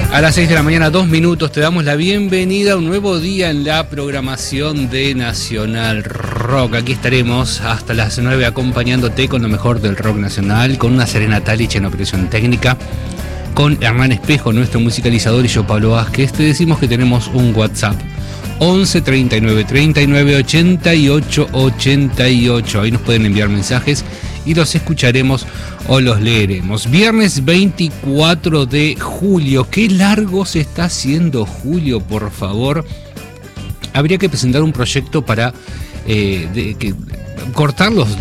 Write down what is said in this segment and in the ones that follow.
A las 6 de la mañana, 2 minutos, te damos la bienvenida a un nuevo día en la programación de Nacional Rock. Aquí estaremos hasta las 9 acompañándote con lo mejor del rock nacional, con una Serena Talich en operación técnica, con Hernán Espejo, nuestro musicalizador, y yo, Pablo Vázquez. Te decimos que tenemos un WhatsApp, 11 39 39 88 88. Ahí nos pueden enviar mensajes y los escucharemos o los leeremos. Viernes 24 de julio. Qué largo se está haciendo julio, por favor. Habría que presentar un proyecto para cortar los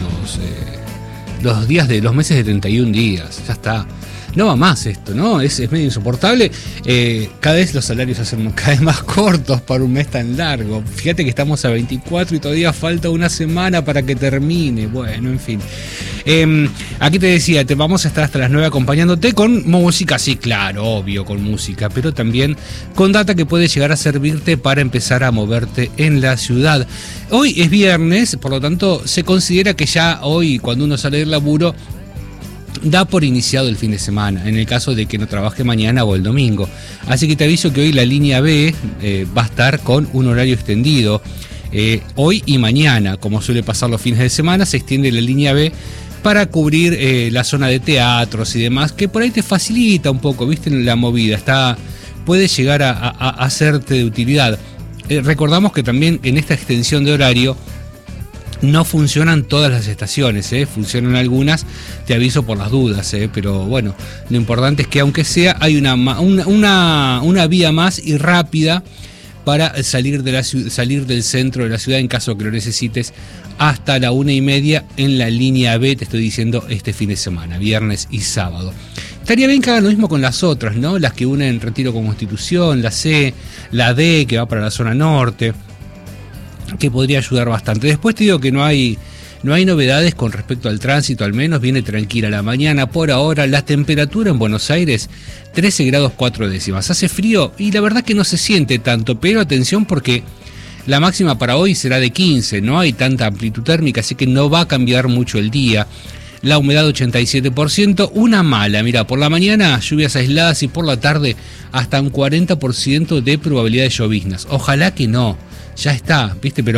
días de los meses de 31 días. Ya está. No va más esto, ¿no? Es medio insoportable. Cada vez los salarios se hacen cada vez más cortos para un mes tan largo. Fíjate que estamos a 24 y todavía falta una semana para que termine. Bueno, en fin. Aquí te decía, te vamos a estar hasta las 9 acompañándote con música, sí, claro, obvio, con música, pero también con data que puede llegar a servirte para empezar a moverte en la ciudad. Hoy es viernes, por lo tanto, se considera que ya hoy, cuando uno sale del laburo, da por iniciado el fin de semana, en el caso de que no trabaje mañana o el domingo. Así que te aviso que hoy la línea B va a estar con un horario extendido. Hoy y mañana, como suele pasar los fines de semana, se extiende la línea B para cubrir la zona de teatros y demás, que por ahí te facilita un poco, viste, la movida. Puede llegar a serte de utilidad. Recordamos que también en esta extensión de horario no funcionan todas las estaciones, funcionan algunas, te aviso por las dudas, pero bueno, lo importante es que aunque sea, hay una vía más y rápida para salir del centro de la ciudad en caso que lo necesites, hasta la 1:30 en la línea B, te estoy diciendo, este fin de semana, viernes y sábado. Estaría bien que hagan lo mismo con las otras, ¿no? Las que unen Retiro con Constitución, la C, la D, que va para la zona norte, que podría ayudar bastante. Después te digo que no hay novedades con respecto al tránsito, al menos viene tranquila la mañana. Por ahora la temperatura en Buenos Aires 13 grados 4 décimas. Hace frío y la verdad que no se siente tanto, pero atención porque la máxima para hoy será de 15, no hay tanta amplitud térmica, así que no va a cambiar mucho el día. La humedad 87%, una mala, mira, por la mañana lluvias aisladas y por la tarde hasta un 40% de probabilidad de lloviznas. Ojalá que no, ya está, viste, pero